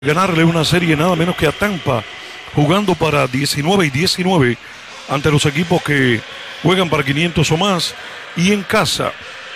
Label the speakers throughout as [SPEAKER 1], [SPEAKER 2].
[SPEAKER 1] ganarle una serie nada menos que a Tampa, jugando para 19-19 ante los equipos que juegan para 500 o más, y en casa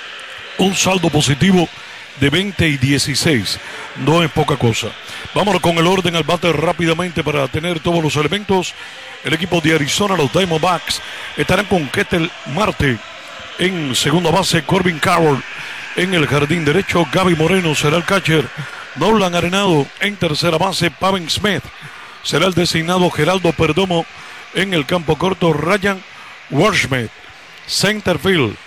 [SPEAKER 1] un saldo positivo de 20-16, no es poca cosa. Vámonos con el orden al bate rápidamente para tener todos los elementos. El equipo de Arizona, los Diamondbacks, estarán con Ketel Marte en segunda base, Corbin Carroll en el jardín derecho, Gaby Moreno será el catcher, Nolan Arenado en tercera base, Pavin Smith será el designado, Geraldo Perdomo en el campo corto, Ryan Waldschmidt center field,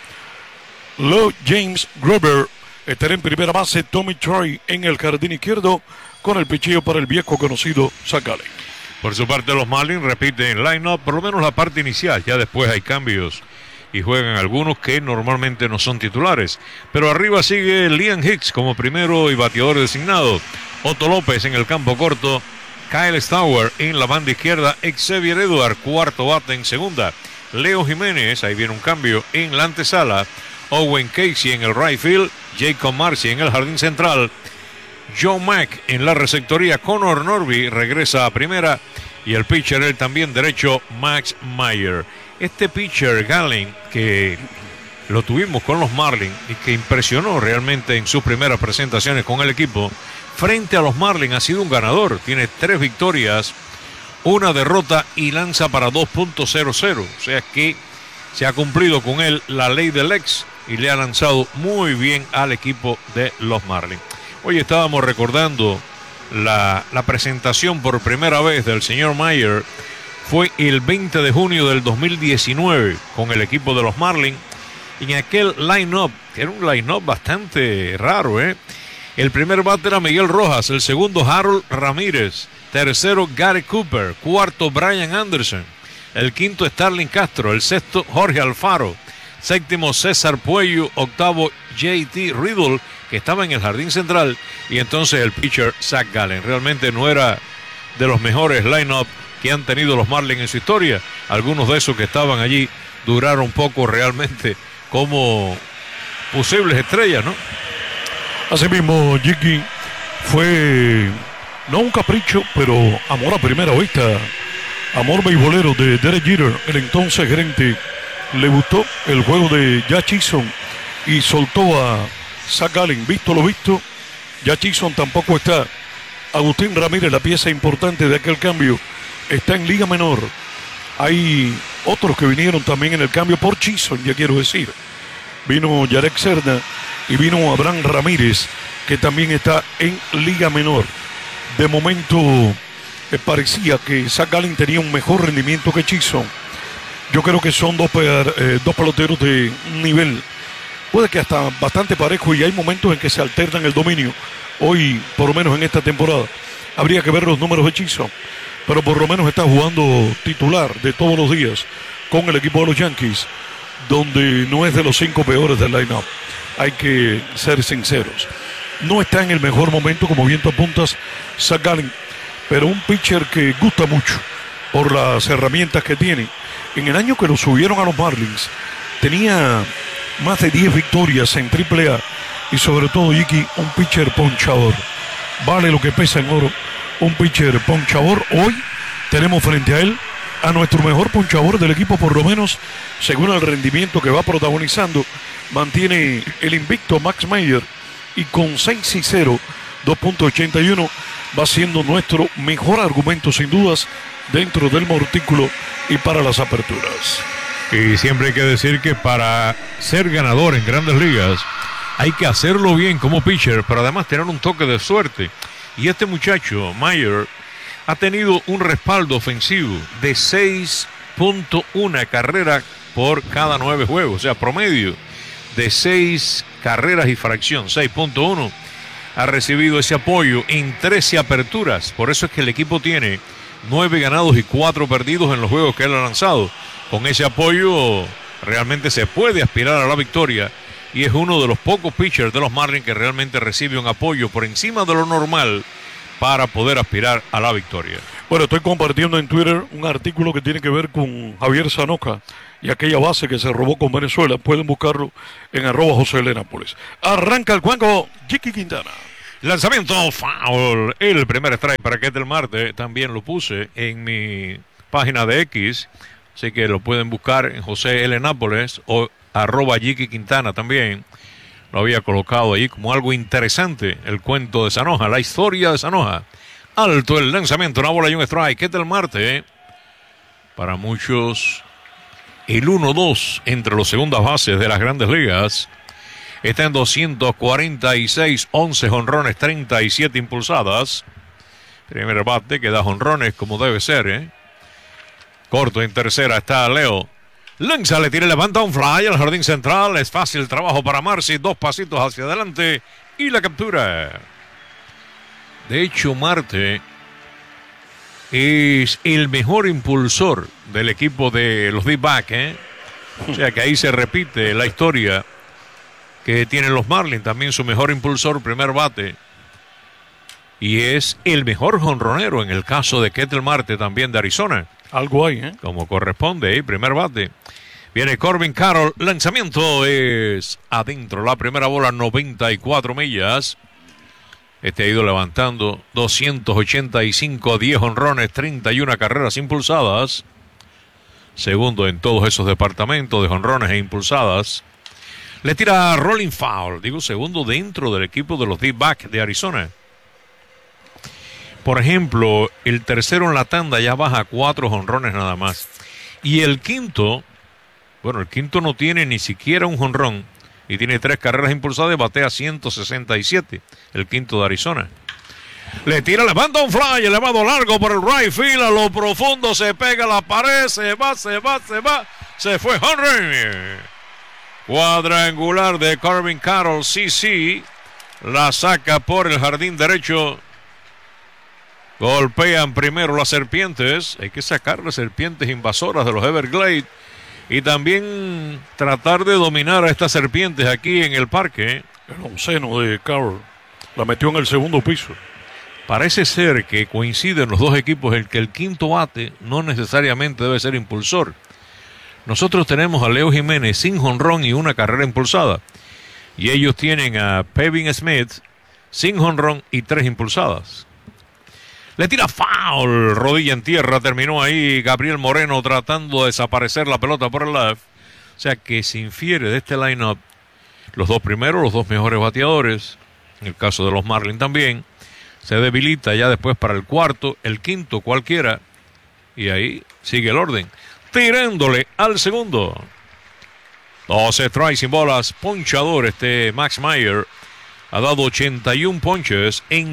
[SPEAKER 1] Lou James Gruber estará en primera base, Tommy Troy en el jardín izquierdo, con el picheo para el viejo conocido Zach Gallen.
[SPEAKER 2] Por su parte, los Marlins repiten line-up, por lo menos la parte inicial. Ya después hay cambios y juegan algunos que normalmente no son titulares. Pero arriba sigue Liam Hicks como primero y bateador designado. Otto López en el campo corto. Kyle Stauer en la banda izquierda. Xavier Edward, cuarto bate en segunda. Leo Jiménez, ahí viene un cambio en la antesala. Owen Casey en el right field. Jacob Marcy en el jardín central. Joe Mack en la receptoría. Connor Norby regresa a primera. Y el pitcher, él también derecho, Max Meyer. Este pitcher, Gallen, que lo tuvimos con los Marlins y que impresionó realmente en sus primeras presentaciones con el equipo, frente a los Marlins ha sido un ganador. Tiene 3 victorias, 1 derrota y lanza para 2.00. O sea que se ha cumplido con él la ley del ex y le ha lanzado muy bien al equipo de los Marlins. Hoy estábamos recordando la presentación por primera vez del señor Meyer. Fue el 20 de junio del 2019 con el equipo de los Marlins. En aquel line-up, que era un line-up bastante raro, El primer bate era Miguel Rojas, el segundo Harold Ramírez, tercero Gary Cooper, cuarto Brian Anderson, el quinto Starling Castro, el sexto Jorge Alfaro, séptimo César Puello, octavo JT Riddle, que estaba en el jardín central, y entonces el pitcher Zach Gallen. Realmente no era de los mejores line-up que han tenido los Marlins en su historia. Algunos de esos que estaban allí duraron poco realmente como posibles estrellas, ¿no?
[SPEAKER 1] Así mismo, Jiki, fue no un capricho, pero amor a primera vista, amor beisbolero de Derek Jeter, el entonces gerente. Le gustó el juego de Jazz Chisholm y soltó a Zach Gallen. Visto lo visto, Jazz Chisholm tampoco está. Agustín Ramírez, la pieza importante de aquel cambio, está en Liga Menor. Hay otros que vinieron también en el cambio por Chisholm, ya quiero decir. Vino Yarek Cerda y vino Abraham Ramírez, que también está en Liga Menor. De momento parecía que Zach Gallen tenía un mejor rendimiento que Chisholm. Yo creo que son dos peloteros de nivel, puede que hasta bastante parejo, y hay momentos en que se alternan el dominio. Hoy, por lo menos en esta temporada, habría que ver los números de Chisholm, pero por lo menos está jugando titular de todos los días con el equipo de los Yankees, donde no es de los 5 peores del line-up. Hay que ser sinceros. No está en el mejor momento, como bien tú apuntas, Zach Gallen, pero un pitcher que gusta mucho por las herramientas que tiene. En el año que lo subieron a los Marlins, tenía más de 10 victorias en AAA y sobre todo, Iki, un pitcher ponchador. Vale lo que pesa en oro, un pitcher ponchador. Hoy tenemos frente a él a nuestro mejor ponchador del equipo, por lo menos según el rendimiento que va protagonizando. Mantiene el invicto Max Meyer y con 6-0, 2.81, va siendo nuestro mejor argumento sin dudas dentro del montículo y para las aperturas.
[SPEAKER 2] Y siempre hay que decir que para ser ganador en Grandes Ligas hay que hacerlo bien como pitcher, pero además tener un toque de suerte. Y este muchacho, Meyer, ha tenido un respaldo ofensivo de 6.1 carrera por cada 9 juegos, o sea, promedio de 6 carreras y fracción, 6.1. Ha recibido ese apoyo en 13 aperturas, por eso es que el equipo tiene 9 ganados y 4 perdidos en los juegos que él ha lanzado. Con ese apoyo realmente se puede aspirar a la victoria, y es uno de los pocos pitchers de los Marlins que realmente recibe un apoyo por encima de lo normal para poder aspirar a la victoria.
[SPEAKER 1] Bueno, estoy compartiendo en Twitter un artículo que tiene que ver con Javier Zanoca y aquella base que se robó con Venezuela. Pueden buscarlo en @JoséLenápolis. Arranca el juego, Jiki Quintana.
[SPEAKER 2] Lanzamiento, foul. El primer strike para Ketel Marte. También lo puse en mi página de X. Así que lo pueden buscar en José L. Nápoles o @Jiki Quintana también. Lo había colocado ahí como algo interesante. El cuento de Sanoja, la historia de Sanoja. Alto el lanzamiento, una bola y un strike. Ketel Marte. Para muchos, el 1-2 entre los segundas bases de las grandes ligas. Está en 246, 11 jonrones, 37 impulsadas. Primer bate que da jonrones como debe ser, Corto en tercera está Leo. Lanza, le tira, levanta un fly al jardín central. Es fácil trabajo para Marcy. 2 pasitos hacia adelante y la captura. De hecho, Marte es el mejor impulsor del equipo de los D-Backs, O sea que ahí se repite la historia que tienen los Marlins. También su mejor impulsor, primer bate. Y es el mejor jonronero en el caso de Ketel Marte, también de Arizona.
[SPEAKER 1] Algo hay,
[SPEAKER 2] Como corresponde, primer bate. Viene Corbin Carroll, lanzamiento es adentro. La primera bola, 94 millas. Ha ido levantando 285, 10 jonrones, 31 carreras impulsadas. Segundo en todos esos departamentos de jonrones e impulsadas. Le tira rolling foul, segundo dentro del equipo de los D-Backs de Arizona. Por ejemplo, el tercero en la tanda ya baja 4 jonrones nada más. Y el quinto no tiene ni siquiera un jonrón y tiene 3 carreras impulsadas y batea 167, el quinto de Arizona. Le tira, levanta un fly, elevado largo por el right field, a lo profundo se pega a la pared, se va, se fue home run. Cuadrangular de Corbin Carroll, sí, la saca por el jardín derecho. Golpean primero las serpientes, hay que sacar las serpientes invasoras de los Everglades y también tratar de dominar a estas serpientes aquí en el parque.
[SPEAKER 1] El onceno de Carroll la metió en el segundo piso.
[SPEAKER 2] Parece ser que coinciden los dos equipos en que el quinto bate no necesariamente debe ser impulsor. Nosotros tenemos a Leo Jiménez sin jonrón y una carrera impulsada. Y ellos tienen a Pavin Smith sin jonrón y 3 impulsadas. Le tira foul, rodilla en tierra, terminó ahí Gabriel Moreno tratando de desaparecer la pelota por el left. O sea que se infiere de este line-up los dos primeros, los dos mejores bateadores. En el caso de los Marlins también. Se debilita ya después para el cuarto, el quinto, cualquiera. Y ahí sigue el orden. Tirándole al segundo. 12 strikes sin bolas. Ponchador Max Meyer. Ha dado 81 ponches en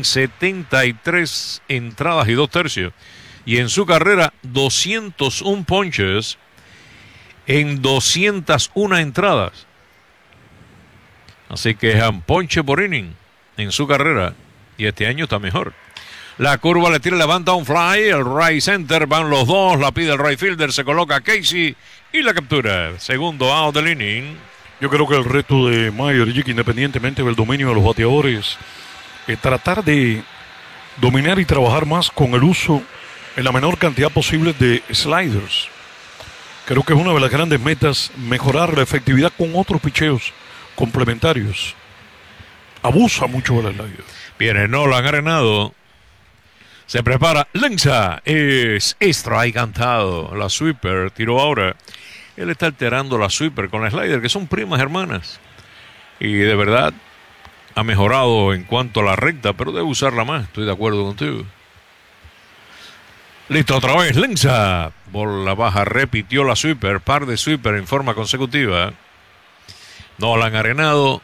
[SPEAKER 2] 73 entradas y 2 tercios. Y en su carrera, 201 ponches en 201 entradas. Así que es un ponche por inning en su carrera. Y este año está mejor. La curva le tira, levanta un fly. El right center, van los dos. La pide el right fielder, se coloca Casey y la captura. Segundo out del inning.
[SPEAKER 1] Yo creo que el reto de Mayer, independientemente del dominio de los bateadores, es tratar de dominar y trabajar más con el uso en la menor cantidad posible de sliders. Creo que es una de las grandes metas, mejorar la efectividad con otros picheos complementarios. Abusa mucho del slider.
[SPEAKER 2] Viene Nolan Arenado. Se prepara, lanza, es strike cantado. La sweeper tiró ahora. Él está alterando la sweeper con la slider, que son primas hermanas. Y de verdad ha mejorado en cuanto a la recta, pero debe usarla más. Estoy de acuerdo contigo. Listo, otra vez, lanza. Bola baja, repitió la sweeper. Par de sweeper en forma consecutiva. Nolan Arenado,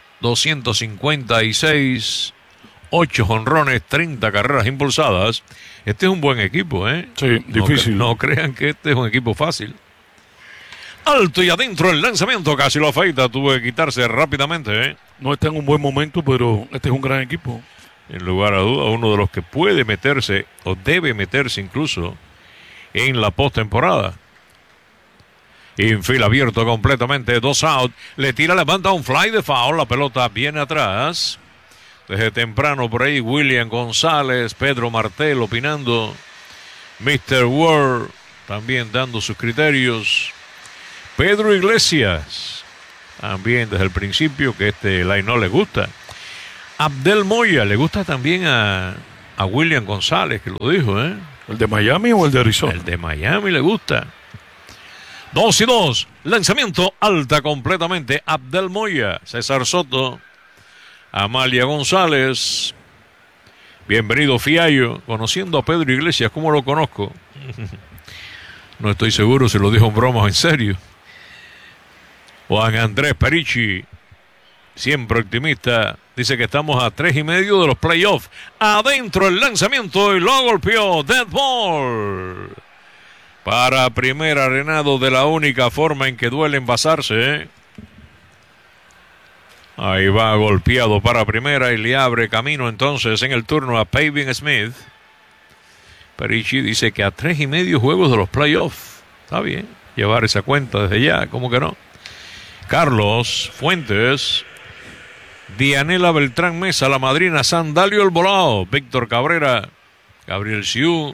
[SPEAKER 2] 256. 8 jonrones, 30 carreras impulsadas. Este es un buen equipo,
[SPEAKER 1] Sí, difícil.
[SPEAKER 2] No crean que este es un equipo fácil. Alto y adentro el lanzamiento, casi lo afeita, tuvo que quitarse rápidamente.
[SPEAKER 1] No está en un buen momento, pero este es un gran equipo.
[SPEAKER 2] En lugar a duda, uno de los que puede meterse, o debe meterse incluso, en la postemporada. Infield abierto completamente, 2 out. Le tira, levanta un fly de foul, la pelota viene atrás. Desde temprano por ahí, William González, Pedro Martel opinando. Mr. World también dando sus criterios. Pedro Iglesias, también desde el principio que este line no le gusta. Abdel Moya, le gusta también a William González, que lo dijo, ¿eh?
[SPEAKER 1] ¿El de Miami o el de Arizona?
[SPEAKER 2] El de Miami le gusta. 2-2. Lanzamiento alta completamente. Abdel Moya, César Soto, Amalia González. Bienvenido Fiallo. Conociendo a Pedro Iglesias, ¿cómo lo conozco? No estoy seguro si lo dijo en broma o en serio. Juan Andrés Perici, siempre optimista, dice que estamos a 3.5 de los playoffs. Adentro el lanzamiento y lo golpeó. Dead ball. Para primera, Arenado, de la única forma en que duele envasarse, ¿eh? Ahí va golpeado para primera y le abre camino entonces en el turno a Pavin Smith. Perici dice que a 3.5 juegos de los playoffs. Está bien, llevar esa cuenta desde ya, ¿cómo que no? Carlos Fuentes, Dianela Beltrán Mesa, la madrina, Sandalio El Volado, Víctor Cabrera, Gabriel Siú.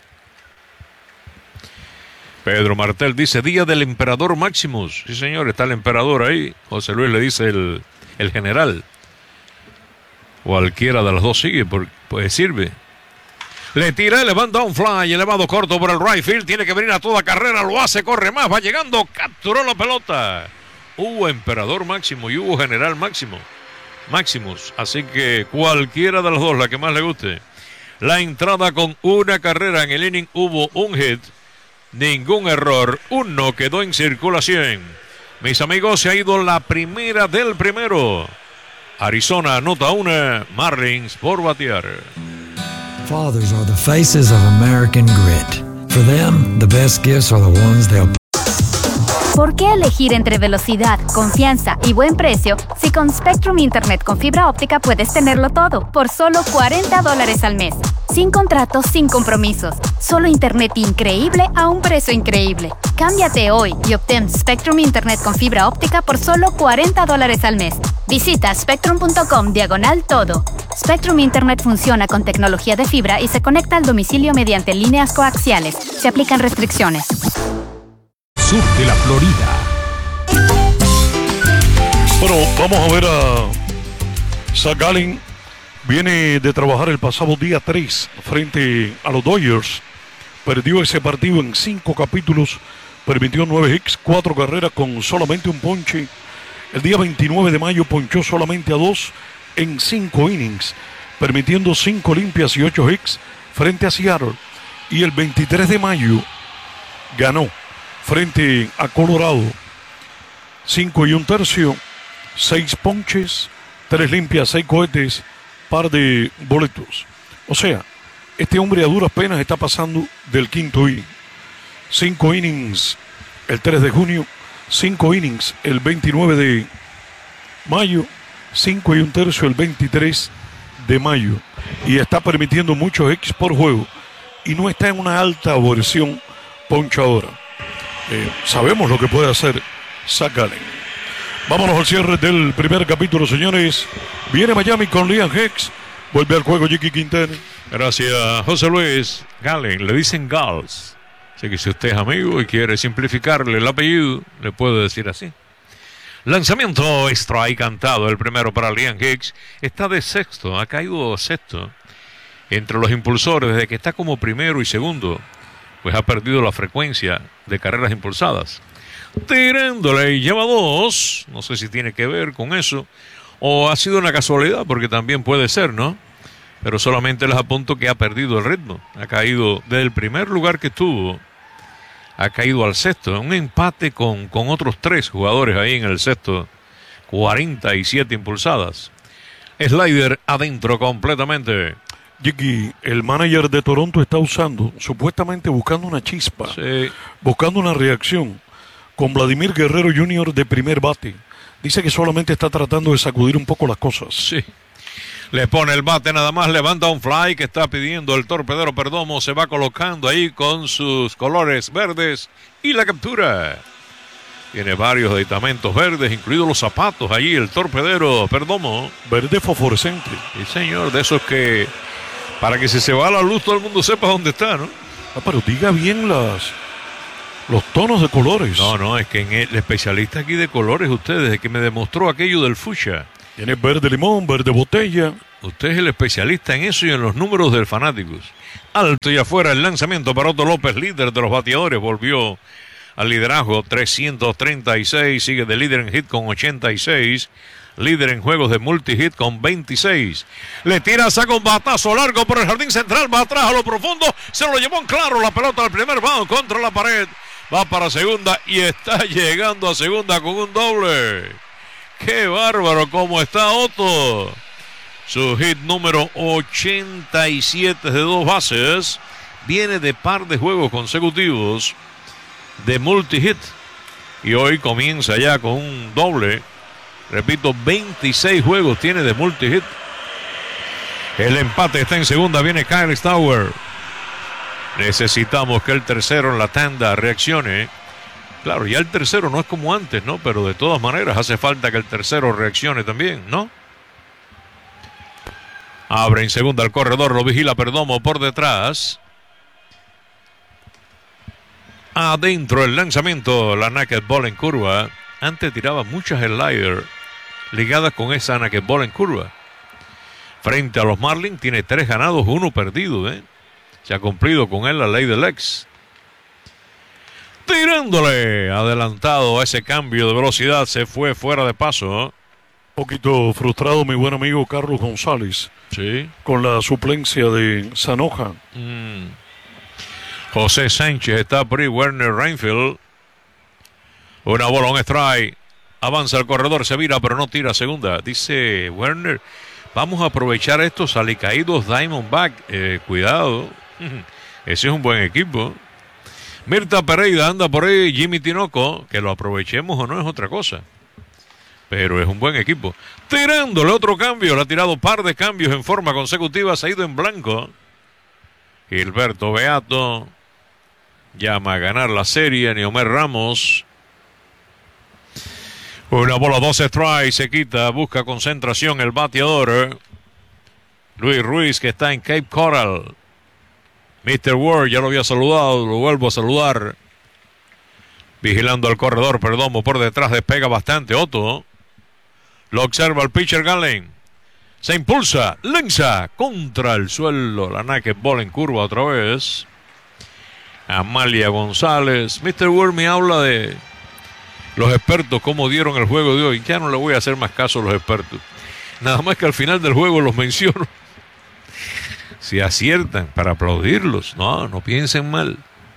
[SPEAKER 2] Pedro Martel dice, día del emperador Maximus. Sí, señor, está el emperador ahí. José Luis le dice el general. Cualquiera de las dos sigue, pues sirve. Le tira, levanta un fly, elevado corto por el right field. Tiene que venir a toda carrera, lo hace, corre más, va llegando, capturó la pelota. Hubo emperador Máximo y hubo general Maximus. Así que cualquiera de las dos, la que más le guste. La entrada con una carrera en el inning, hubo un hit. Ningún error, uno quedó en circulación. Mis amigos, se ha ido la primera del primero. Arizona anota una, Marlins por batear.
[SPEAKER 3] Fathers are the faces of American grit. For them, the best gifts are the ones they'll...
[SPEAKER 4] ¿Por qué elegir entre velocidad, confianza y buen precio si con Spectrum Internet con fibra óptica puedes tenerlo todo por solo $40 al mes? Sin contratos, sin compromisos. Solo internet increíble a un precio increíble. Cámbiate hoy y obtén Spectrum Internet con fibra óptica por solo $40 al mes. Visita spectrum.com/todo. Spectrum Internet funciona con tecnología de fibra y se conecta al domicilio mediante líneas coaxiales. Se aplican restricciones.
[SPEAKER 5] Sur de la Florida.
[SPEAKER 1] Bueno, vamos a ver a Zach Gallen. Viene de trabajar el pasado día 3 frente a los Dodgers. Perdió ese partido en 5 capítulos. Permitió 9 hits, 4 carreras con solamente un ponche. El día 29 de mayo ponchó solamente a 2 en 5 innings, permitiendo 5 limpias y 8 hits frente a Seattle. Y el 23 de mayo ganó frente a Colorado 5 1/3, 6 ponches, 3 limpias, 6 cohetes, par de boletos. O sea, este hombre a duras penas está pasando del quinto inning. 5 innings el 3 de junio, 5 innings el 29 de mayo, 5 1/3 el 23 de mayo. Y está permitiendo muchos hits por juego. Y no está en una alta versión ponchadora. Sabemos lo que puede hacer Zach Gallen. Vámonos al cierre del primer capítulo, señores. Viene Miami con Liam Hicks. Vuelve al juego Jiki Quintana.
[SPEAKER 2] Gracias, José Luis. Gallen, le dicen Gals. Así que si usted es amigo y quiere simplificarle el apellido, le puede decir así. Lanzamiento strike cantado, el primero para Liam Hicks. Está de sexto, ha caído sexto entre los impulsores desde que está como primero y segundo. Pues ha perdido la frecuencia de carreras impulsadas. Tirándole y lleva 2. No sé si tiene que ver con eso o ha sido una casualidad, porque también puede ser, ¿no? Pero solamente les apunto que ha perdido el ritmo. Ha caído del primer lugar que tuvo, ha caído al sexto. Un empate con otros 3 jugadores ahí en el sexto. 47 impulsadas. Slider adentro completamente.
[SPEAKER 1] Jiki, el manager de Toronto está usando, supuestamente buscando una chispa,
[SPEAKER 2] Sí.
[SPEAKER 1] buscando una reacción con Vladimir Guerrero Jr. de primer bate. Dice que solamente está tratando de sacudir un poco las cosas.
[SPEAKER 2] Sí. Le pone el bate nada más, levanta un fly que está pidiendo el torpedero Perdomo. Se va colocando ahí con sus colores verdes y la captura. Tiene varios aditamentos verdes, incluidos los zapatos allí, el torpedero Perdomo.
[SPEAKER 1] Verde fosforescente.
[SPEAKER 2] Sí, señor, de esos que para que si se va la luz todo el mundo sepa dónde está, ¿no?
[SPEAKER 1] Pero diga bien los tonos de colores.
[SPEAKER 2] No, es que el especialista aquí de colores, ustedes, que me demostró aquello del fuchsia,
[SPEAKER 1] Tiene verde limón, verde botella.
[SPEAKER 2] Usted es el especialista en eso y en los números del Fanáticos. Alto y afuera el lanzamiento para Otto López, líder de los bateadores. Volvió al liderazgo, 336. Sigue de líder en hit con 86. Líder en juegos de multi-hit con 26. Le tira, saca un batazo largo por el jardín central. Va atrás a lo profundo. Se lo llevó en claro la pelota al primer bound contra la pared. Va para segunda y está llegando a segunda con un doble. ¡Qué bárbaro cómo está Otto! Su hit número 87 de 2 bases. Viene de par de juegos consecutivos de multi-hit. Y hoy comienza ya con un doble. Repito, 26 juegos tiene de multi-hit. El empate está en segunda. Viene Kyle Stowers. Necesitamos que el tercero en la tanda reaccione. Claro, ya el tercero no es como antes, ¿no? Pero de todas maneras hace falta que el tercero reaccione también, ¿no? Abre en segunda el corredor, lo vigila Perdomo por detrás. Adentro el lanzamiento, la naked ball en curva. Antes tiraba muchas sliders ligadas con esa naked ball en curva. Frente a los Marlins tiene 3 ganados, 1 perdido, ¿eh? Se ha cumplido con él la ley del ex. Tirándole adelantado a ese cambio de velocidad, se fue fuera de paso.
[SPEAKER 1] Un poquito frustrado mi buen amigo Carlos González.
[SPEAKER 2] Sí.
[SPEAKER 1] Con la suplencia de Sanoja.
[SPEAKER 2] José Sánchez está por ahí. Werner Reinfeldt. Una bola, un strike. Avanza el corredor, se vira, pero no tira a segunda. Dice Werner, vamos a aprovechar estos alicaídos Diamondback. Cuidado. Ese es un buen equipo. Mirta Pereira anda por ahí. Jimmy Tinoco, que lo aprovechemos o no es otra cosa. Pero es un buen equipo. Tirándole otro cambio. Le ha tirado par de cambios en forma consecutiva. Se ha ido en blanco. Gilberto Beato llama a ganar la serie. Neomer Ramos. Una bola, 2 strikes. Se quita. Busca concentración el bateador. Luis Ruiz, que está en Cape Coral. Mr. Ward, ya lo había saludado. Lo vuelvo a saludar. Vigilando al corredor. Perdomo por detrás. Despega bastante Otto. Lo observa el pitcher Gallen. Se impulsa. Lanza contra el suelo. La naked ball en curva otra vez. Amalia González. Mr. Ward me habla de los expertos, cómo dieron el juego de hoy. Ya no le voy a hacer más caso a los expertos. Nada más que al final del juego los menciono. Si aciertan, para aplaudirlos. No piensen mal.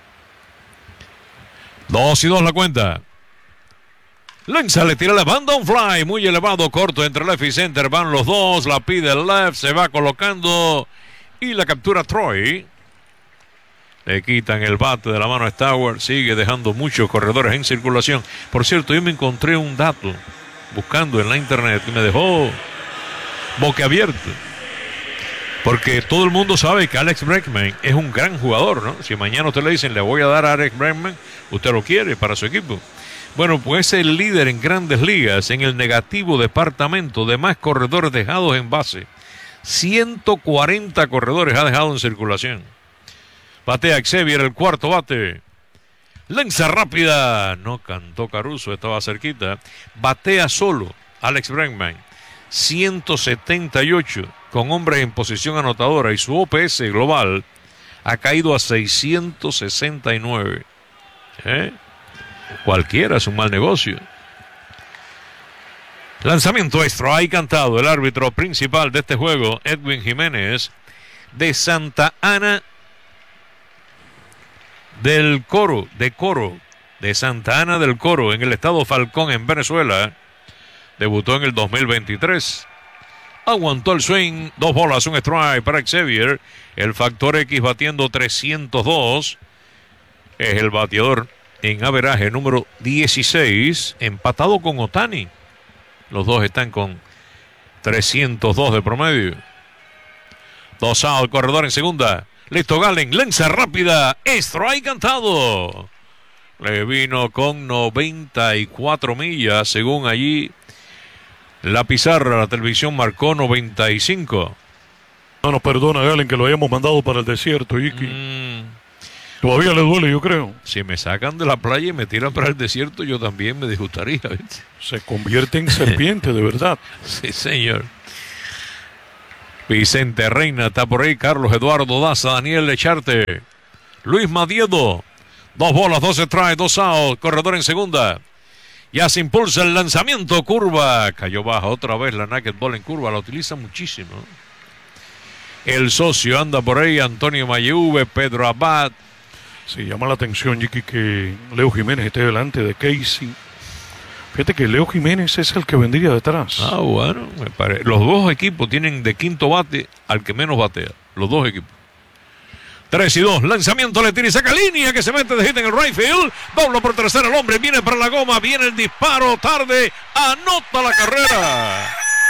[SPEAKER 2] 2-2 la cuenta. Lanza, le tira la banda, un fly muy elevado, corto entre left y center. Van los dos, la pide el left, se va colocando y la captura Troy. Le quitan el bate de la mano a Stowers. Sigue dejando muchos corredores en circulación. Por cierto, yo me encontré un dato buscando en la internet y me dejó boquiabierto. Porque todo el mundo sabe que Alex Bregman es un gran jugador, ¿no? Si mañana usted le dicen, le voy a dar a Alex Bregman, usted lo quiere para su equipo. Bueno, pues es el líder en Grandes Ligas en el negativo departamento de más corredores dejados en base. 140 corredores ha dejado en circulación. Batea Xavier, el cuarto bate. Lanza rápida. No cantó Caruso, estaba cerquita. Batea solo Alex Bregman. 178 con hombres en posición anotadora y su OPS global ha caído a 669. Cualquiera es un mal negocio. Lanzamiento extra, hay cantado el árbitro principal de este juego, Edwin Jiménez, de Santa Ana del Coro, de Santa Ana del Coro, en el estado Falcón, en Venezuela. Debutó en el 2023. Aguantó el swing, 2 bolas, un strike para Xavier. El factor X batiendo 302. Es el bateador en averaje número 16, empatado con Ohtani. Los dos están con 302 de promedio. 2 out, corredor en segunda. Listo Gallen, lanza rápida, strike cantado. Le vino con 94 millas, según allí la pizarra, la televisión marcó 95.
[SPEAKER 1] No nos perdona, Gallen, que lo hayamos mandado para el desierto, Iki. Todavía le duele, yo creo.
[SPEAKER 2] Si me sacan de la playa y me tiran para el desierto, yo también me disgustaría, ¿viste?
[SPEAKER 1] Se convierte en serpiente, de verdad.
[SPEAKER 2] Sí, señor. Vicente Reina está por ahí, Carlos Eduardo Daza, Daniel Lecharte, Luis Madiedo. 2 bolas, 2 strikes, 2 outs, corredor en segunda. Ya se impulsa el lanzamiento, curva. Cayó baja otra vez la naked ball en curva, la utiliza muchísimo. El socio anda por ahí, Antonio Mayuve, Pedro Abad.
[SPEAKER 1] Sí, llama la atención, Jiki, que Leo Jiménez esté delante de Casey. Fíjate que Leo Jiménez es el que vendría detrás.
[SPEAKER 2] Ah, bueno, me parece. Los dos equipos tienen de quinto bate al que menos batea. Los dos equipos. 3-2, lanzamiento, le tira y saca línea que se mete de hit en el right field. Dobla por tercera el hombre, viene para la goma, viene el disparo, tarde, anota la carrera.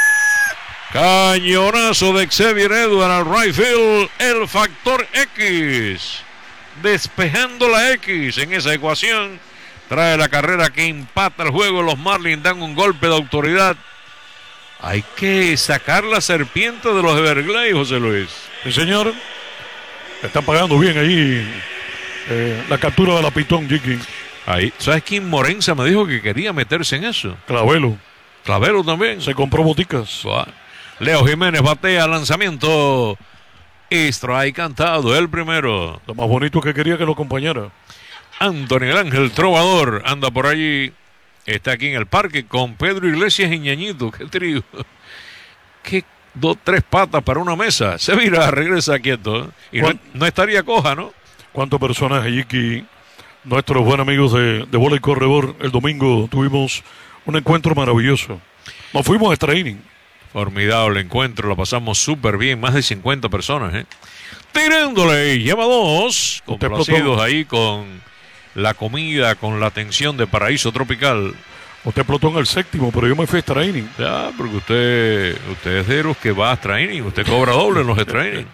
[SPEAKER 2] Cañonazo de Xavier Edward al right field, el factor X. Despejando la X en esa ecuación. Trae la carrera que empata el juego. Los Marlins dan un golpe de autoridad. Hay que sacar la serpiente de los Everglades, José Luis.
[SPEAKER 1] Sí, señor. Están pagando bien ahí la captura de la pitón, Jiki.
[SPEAKER 2] Ahí, ¿sabes quién? Morenza me dijo que quería meterse en eso.
[SPEAKER 1] Clavelo.
[SPEAKER 2] Clavero también.
[SPEAKER 1] Se compró boticas.
[SPEAKER 2] Leo Jiménez batea, lanzamiento. Strike cantado, el primero.
[SPEAKER 1] Lo más bonito que quería que lo acompañara.
[SPEAKER 2] Anthony el Ángel Trovador anda por allí. Está aquí en el parque con Pedro Iglesias y Ñañito. Qué trío. Qué 2-3 patas para una mesa. Se mira, regresa quieto. Y no estaría coja, ¿no?
[SPEAKER 1] ¿Cuántos personajes, Jiki? Nuestros buenos amigos de Bola y Corredor. El domingo tuvimos un encuentro maravilloso. Nos fuimos a extra inning.
[SPEAKER 2] Formidable encuentro, lo pasamos súper bien, más de 50 personas, tirándole, lleva 2, complacidos ahí con la comida, con la atención de Paraíso Tropical.
[SPEAKER 1] Usted explotó en el séptimo, pero yo me fui a extra inning.
[SPEAKER 2] Ya, porque usted es de los que va a extra inning, usted cobra doble en los extra inning.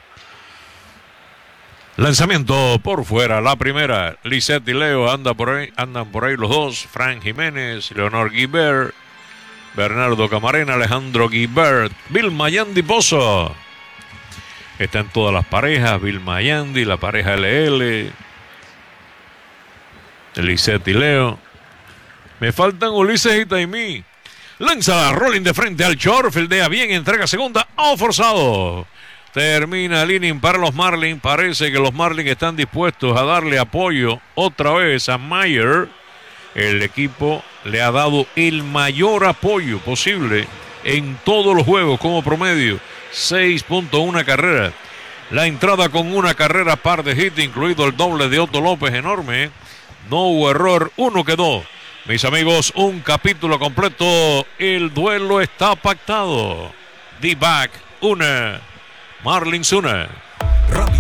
[SPEAKER 2] Lanzamiento por fuera, la primera, Lisette y Leo andan por ahí los dos, Frank Jiménez, Leonor Guibert, Bernardo Camarena, Alejandro Guibert, Vilma Yandy Pozo. Están todas las parejas, Vilma Yandy, la pareja LL, Lisette y Leo. Me faltan Ulises y Taimí. Lanza la rolling de frente al short, fildea bien, entrega segunda, forzado. Termina el inning para los Marlins. Parece que los Marlins están dispuestos a darle apoyo otra vez a Mayer. El equipo le ha dado el mayor apoyo posible en todos los juegos como promedio. 6.1 carreras. La entrada con una carrera, par de hits, incluido el doble de Otto López, enorme. No hubo error, 1 quedó. Mis amigos, un capítulo completo. El duelo está pactado. D-Back 1, Marlins 1.
[SPEAKER 5] Radio